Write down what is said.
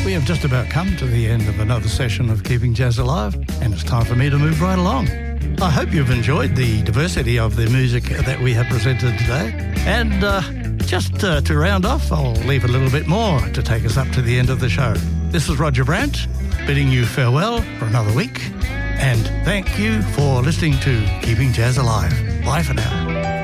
We have just about come to the end of another session of Keeping Jazz Alive, and it's time for me to move right along. I hope you've enjoyed the diversity of the music that we have presented today. And just to round off, I'll leave a little bit more to take us up to the end of the show. This is Roger Brandt, bidding you farewell for another week. And thank you for listening to Keeping Jazz Alive. Bye for now.